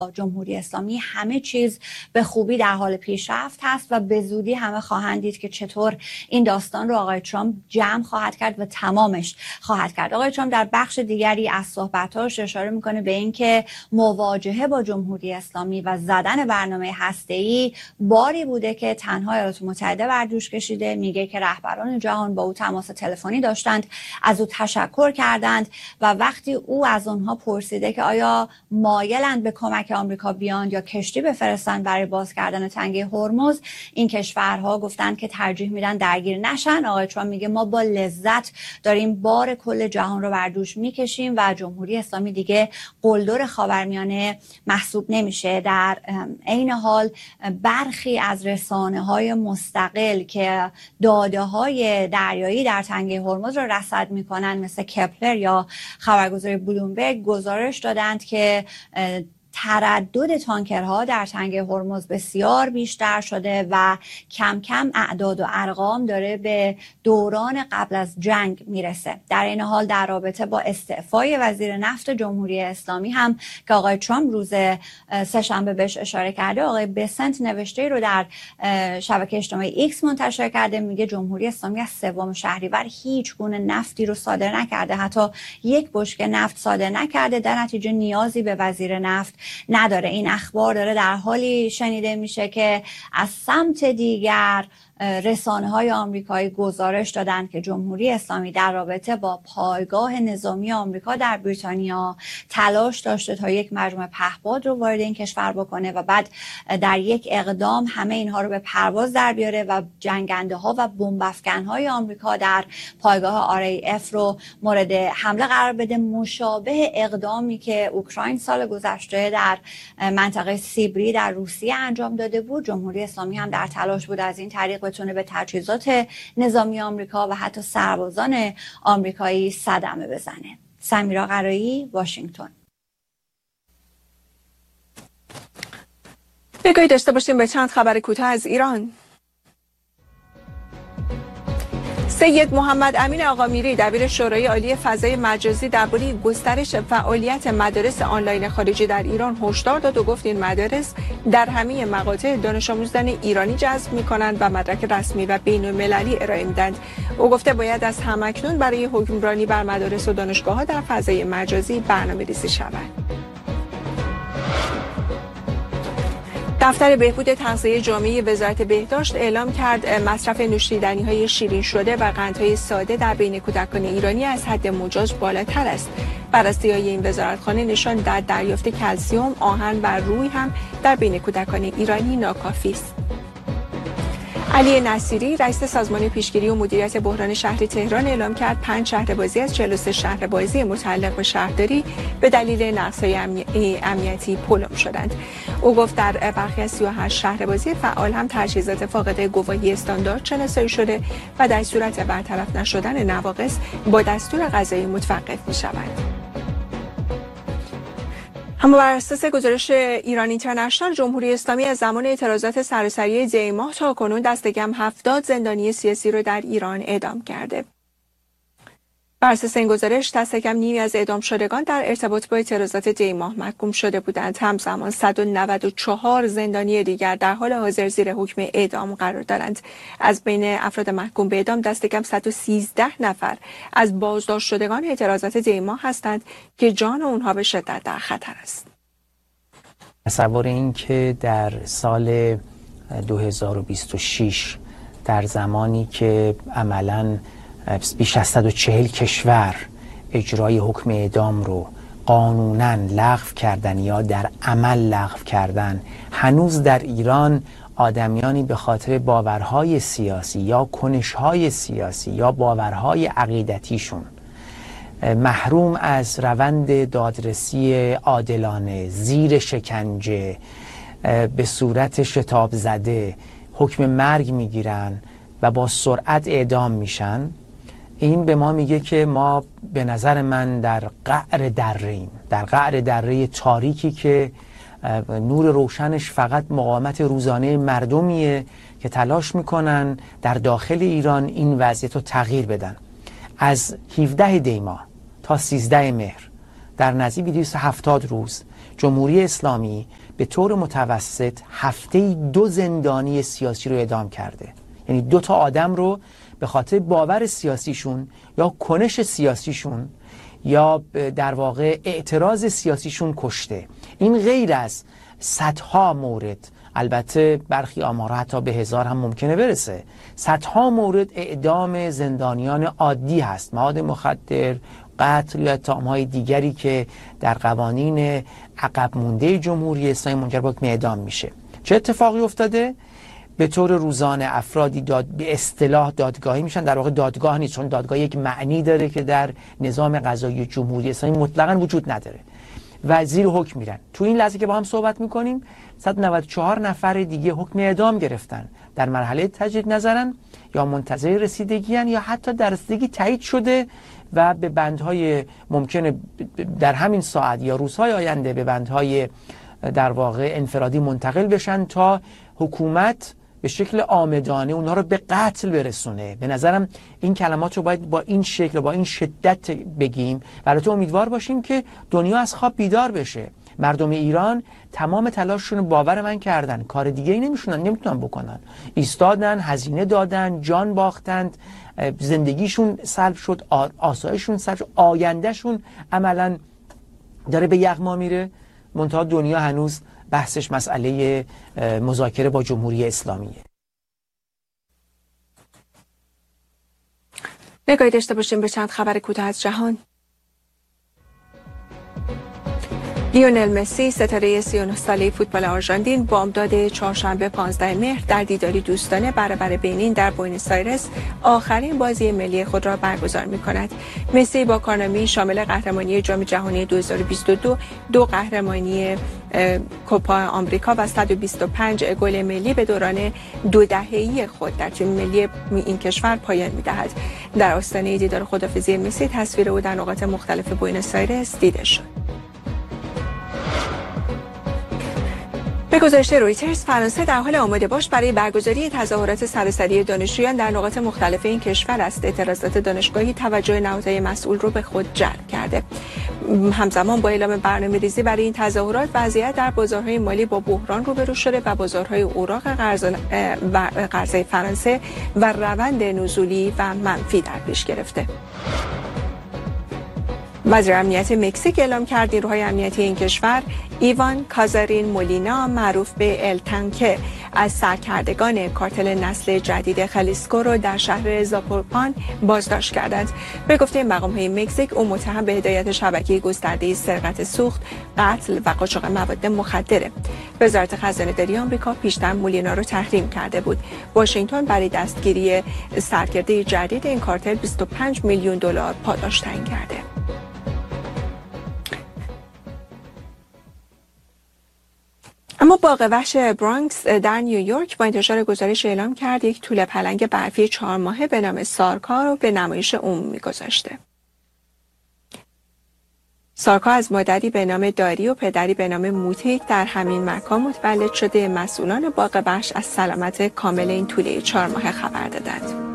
جمهوری اسلامی همه چیز به خوبی در حال پیشرفت هست و به زودی همه خواهند دید که چطور این داستان رو آقای ترامپ جمع خواهد کرد و تمامش خواهد کرد. آقای ترامپ در بخش دیگری از صحبتاش اشاره میکنه به اینکه مواجهه با جمهوری اسلامی و زدن برنامه هسته‌ای باری بوده که تنها ایالات متحده بر دوش کشیده. میگه که رهبران جهان با او تماس تلفنی داشتند، از او تشکر کردند و وقتی او از اونها پرسیده که آیا مایلند به کمک آمریکا بیان یا کشتی بفرستن برای باز کردن تنگه هرمز، این کشورها گفتن که ترجیح میدن درگیر نشن. آقای ترامپ میگه ما با لذت داریم بار کل جهان رو بر دوش میکشیم و جمهوری اسلامی دیگه قلدر خاورمیانه محسوب نمیشه. در عین حال برخی از رسانه‌های مستقل که داده‌های دریایی در تنگه هرمز رو رصد میکنن مثل کپلر یا خبرگزاری بلومبرگ گزارش دادند که تردد تانکرها در تنگه هرمز بسیار بیشتر شده و کم کم اعداد و ارقام داره به دوران قبل از جنگ میرسه. در این حال در رابطه با استعفای وزیر نفت جمهوری اسلامی هم که آقای ترامپ روز سه‌شنبه بهش اشاره کرده، آقای بسنت نوشته رو در شبکه اجتماعی ایکس منتشر کرده. میگه جمهوری اسلامی از 3 شهریور هیچ گونه نفتی رو صادر نکرده، حتی یک بشکه نفت صادر نکرده، در نتیجه نیازی به وزیر نفت نداره. این اخبار داره در حالی شنیده میشه که از سمت دیگر رسانه‌های آمریکایی گزارش دادند که جمهوری اسلامی در رابطه با پایگاه نظامی آمریکا در بریتانیا تلاش داشته تا یک مجموعه پهپاد رو وارد این کشور بکنه و بعد در یک اقدام همه اینها رو به پرواز در بیاره و جنگنده‌ها و بمب‌افکن‌های آمریکا در پایگاه RAF رو مورد حمله قرار بده، مشابه اقدامی که اوکراین سال گذشته در منطقه سیبری در روسیه انجام داده بود. جمهوری اسلامی هم در تلاش بود از این طریق بتونه به تجهیزات نظامی آمریکا و حتی سربازان آمریکایی صدمه بزنه. سمیرا قرایی، واشنگتن. نگاهی داشته باشیم به چند خبر کوتاه از ایران. سید محمد امین آقامیری دبیر شورای عالی فضای مجازی درباره گسترش فعالیت مدارس آنلاین خارجی در ایران هشدار داد و گفت این مدارس در همه مقاطع دانش آموزان ایرانی جذب می‌کنند و مدرک رسمی و بین‌المللی ارائه می‌دهند. او گفته باید از همکنون برای حکمرانی بر مدارس و دانشگاه‌ها در فضای مجازی برنامه‌ریزی شود. دفتر بهبود تغذیه جامعه وزارت بهداشت اعلام کرد مصرف نوشیدنی‌های شیرین شده و قندهای ساده در بین کودکان ایرانی از حد مجاز بالاتر است. بررسی‌های این وزارتخانه نشان داد دریافت کلسیم، آهن و روی هم در بین کودکان ایرانی ناکافی است. علی نصیری رئیس سازمان پیشگیری و مدیریت بحران شهری تهران اعلام کرد 5 شهربازی از 43 شهربازی متعلق به شهرداری به دلیل نقص‌های امنیتی پلم شدند. او گفت در برخی از 38 شهربازی فعال هم تجهیزات فاقد گواهی استاندارد شناسایی شده و در صورت برطرف نشدن نواقص با دستور قضایی متوقف می‌شود. اما بر اساس گزارش ایران اینترنشنال، جمهوری اسلامی از زمان اعتراضات سراسری دی ماه تا کنون دست کم 70 زندانی سیاسی رو در ایران اعدام کرده. بر اساس این گزارش دست کم نیمی از اعدام شدگان در ارتباط با اعتراضات دی ماه محکوم شده بودند. همزمان 194 زندانی دیگر در حال حاضر زیر حکم اعدام قرار دارند. از بین افراد محکوم به اعدام دست کم 113 نفر از بازداشت شدگان اعتراضات دی ماه هستند که جان اونها به شدت در خطر است. تصور این که در سال 2026 در زمانی که عملاً بیش از 140 کشور اجرای حکم اعدام رو قانوناً لغو کردن یا در عمل لغو کردن، هنوز در ایران آدمیانی به خاطر باورهای سیاسی یا کنشهای سیاسی یا باورهای عقیدتیشون محروم از روند دادرسی عادلانه، زیر شکنجه، به صورت شتاب زده حکم مرگ میگیرن و با سرعت اعدام میشن. این به ما میگه که ما به نظر من در قعر دره‌ایم، در قعر دره تاریکی که نور روشنش فقط مقاومت روزانه مردمیه که تلاش میکنن در داخل ایران این وضعیت رو تغییر بدن. از 17 دی ماه تا 13 مهر در نزدیک 270 روز جمهوری اسلامی به طور متوسط هفته‌ای 2 زندانی سیاسی رو اعدام کرده. یعنی 2 تا آدم رو به خاطر باور سیاسیشون یا کنش سیاسیشون یا در واقع اعتراض سیاسیشون کشته. این غیر از صدها مورد، البته برخی آمارها حتی به 1000 هم ممکنه برسه، صدها مورد اعدام زندانیان عادی هست، مواد مخدر، قتل یا اتهام‌های دیگری که در قوانین عقب مونده جمهوری اسلامی منجر به حکم اعدام میشه. چه اتفاقی افتاده؟ به طور روزانه افرادی به اصطلاح دادگاهی میشن، در واقع دادگاه نیست، چون دادگاه یک معنی داره که در نظام قضایی جمهوری اسلامی مطلقاً وجود نداره، و زیر حکم میرن. تو این لحظه که با هم صحبت میکنیم 194 نفر دیگه حکم اعدام گرفتن، در مرحله تجدید نظرن یا منتظر رسیدگی‌اند یا حتی در رسیدگی تایید شده و به بندهای ممکنه در همین ساعت یا روزهای آینده به بندهای در واقع انفرادی منتقل بشن تا حکومت به شکل عامدانه اونها رو به قتل برسونه. به نظرم این کلمات رو باید با این شکل و با این شدت بگیم و البته امیدوار باشیم که دنیا از خواب بیدار بشه. مردم ایران تمام تلاششون باور من کردن، کار دیگه ای نمیتونن بکنن، ایستادن، هزینه دادن، جان باختند، زندگیشون سلب شد، آسایششون سلب شد، آیندهشون عملا داره به یغما میره. منتها دنیا هنوز بحثش مسئله مذاکره با جمهوری اسلامیه. نگاهی داشته باشیم به چند خبر کوتاه از جهان. لیونل مسی ستاره 39 ساله فوتبال آرژانتین بامداد چهارشنبه 15 مهر در دیداری دوستانه برابر بنین در بوئنوس آیرس آخرین بازی ملی خود را برگزار می‌کند. مسی با کارنامه‌ای شامل قهرمانی جام جهانی 2022، 2 قهرمانی کوپا آمریکا و 125 گل ملی به دوران 2 دهه‌ای خود در تیم ملی این کشور پایان می‌دهد. در آستانه دیدار خداحافظی مسی تصویر او در نقاط مختلف بوئنوس آیرس دیده شد. به گزارش رویترز، فرانسه در حال آماده باش برای برگزاری تظاهرات سراسری دانشجویان در نقاط مختلف این کشور است. اعتراضات دانشگاهی توجه نهادهای مسئول رو به خود جلب کرده. همزمان با اعلام برنامه‌ریزی برای این تظاهرات، وضعیت در بازارهای مالی با بحران روبرو شده و بازارهای اوراق قرضه فرانسه و روند نزولی و منفی در پیش گرفته. وزیر امنیت مکزیک اعلام کرد نیروهای امنیتی این کشور ایوان کازارین مولینا معروف به ال تانکه از سرکردگان کارتل نسل جدید خالیسکو را در شهر زاپورپان بازداشت کردند. به گفته مقام‌های مکزیک، او متهم به هدایت شبکه گسترده سرقت سوخت، قتل و قاچاق مواد مخدره. وزارت خزانه‌داری آمریکا پیشتر مولینا را تحریم کرده بود. واشنگتن برای دستگیری سرکرده جدید این کارتل 25 میلیون دلار پاداش تعیین کرده. اما باغ وحش برانکس در نیویورک با انتشار گزارش اعلام کرد یک توله پلنگ برفی 4 ماهه به نام سارکا رو به نمایش عمومی گذاشته. سارکا از مادری به نام داری و پدری به نام موتیک در همین مکان متولد شده. مسئولان باغ وحش از سلامت کامل این توله 4 ماهه خبر دادند.